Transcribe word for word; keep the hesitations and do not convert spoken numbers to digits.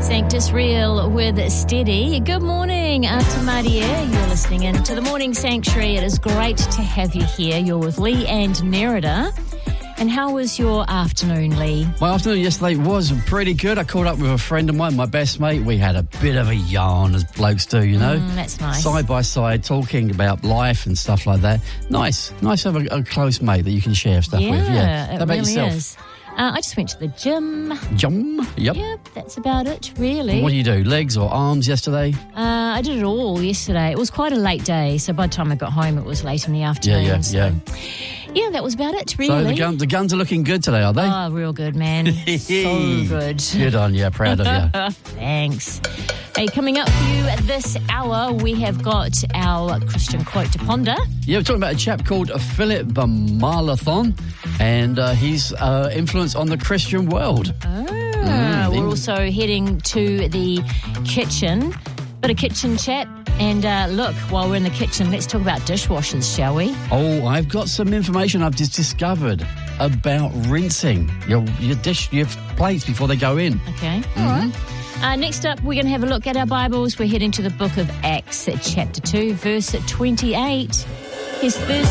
Sanctus Real with Steady. Good morning, Ata Maria. You're listening in to the Morning Sanctuary. It is great to have you here. You're with Lee and Nerida. And how was your afternoon, Lee? My afternoon yesterday was pretty good. I caught up with a friend of mine, my best mate. We had a bit of a yarn, as blokes do, you know. Mm, that's nice. Side by side, talking about life and stuff like that. Nice. Nice to have a, a close mate that you can share stuff yeah, with. Yeah, it How about really yourself? is. Uh, I just went to the gym. Jum. Yep. Yep, that's about it, really. What do you do? Legs or arms yesterday? Uh, I did it all yesterday. It was quite a late day, so by the time I got home, it was late in the afternoon. Yeah, yeah, so, yeah. Yeah, that was about it, really. So the, gun, the guns are looking good today, are they? Oh, real good, man. So good. Good on you. Proud of you. Thanks. Hey, coming up for you at this hour, we have got our Christian quote to ponder. Yeah, we're talking about a chap called Philip Melanchthon and uh, his uh, influence on the Christian world. Ah, Mm, we're in- also heading to the kitchen. Bit of kitchen chat. And uh, look, while we're in the kitchen, let's talk about dishwashers, shall we? Oh, I've got some information I've just discovered about rinsing your your dish, your plates before they go in. Okay, all right. Uh, next up, we're going to have a look at our Bibles. We're heading to the book of Acts, chapter two, verse twenty-eight. Here's Thursday.